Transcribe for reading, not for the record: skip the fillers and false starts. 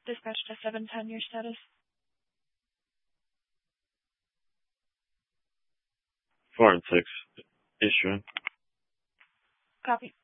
Dispatch to 710, your status. 4 and 6. Issuing. Copy.